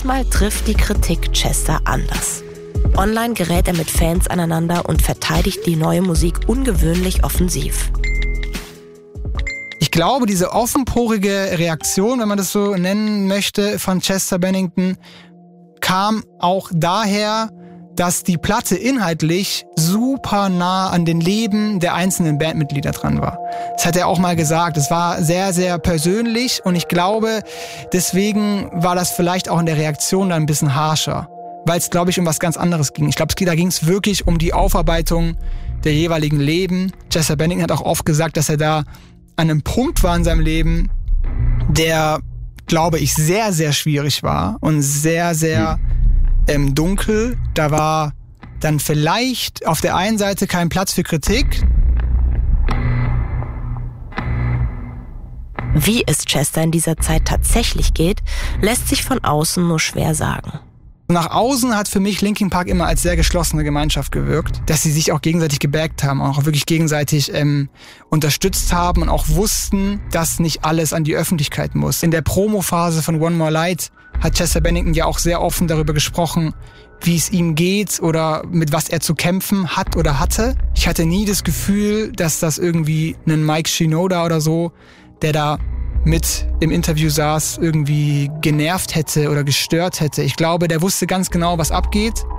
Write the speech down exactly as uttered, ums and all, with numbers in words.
Diesmal trifft die Kritik Chester anders. Online gerät er mit Fans aneinander und verteidigt die neue Musik ungewöhnlich offensiv. Ich glaube, diese offenporige Reaktion, wenn man das so nennen möchte, von Chester Bennington, kam auch daher, dass die Platte inhaltlich super nah an den Leben der einzelnen Bandmitglieder dran war. Das hat er auch mal gesagt. Es war sehr, sehr persönlich und ich glaube, deswegen war das vielleicht auch in der Reaktion dann ein bisschen harscher, weil es, glaube ich, um was ganz anderes ging. Ich glaube, da ging es wirklich um die Aufarbeitung der jeweiligen Leben. Chester Bennington hat auch oft gesagt, dass er da an einem Punkt war in seinem Leben, der, glaube ich, sehr, sehr schwierig war und sehr, sehr mhm. ähm, dunkel. Da war dann vielleicht auf der einen Seite kein Platz für Kritik. Wie es Chester in dieser Zeit tatsächlich geht, lässt sich von außen nur schwer sagen. Nach außen hat für mich Linkin Park immer als sehr geschlossene Gemeinschaft gewirkt, dass sie sich auch gegenseitig gebackt haben, auch wirklich gegenseitig ähm, unterstützt haben und auch wussten, dass nicht alles an die Öffentlichkeit muss. In der Promophase von One More Light hat Chester Bennington ja auch sehr offen darüber gesprochen, wie es ihm geht oder mit was er zu kämpfen hat oder hatte. Ich hatte nie das Gefühl, dass das irgendwie einen Mike Shinoda oder so, der da mit im Interview saß, irgendwie genervt hätte oder gestört hätte. Ich glaube, der wusste ganz genau, was abgeht.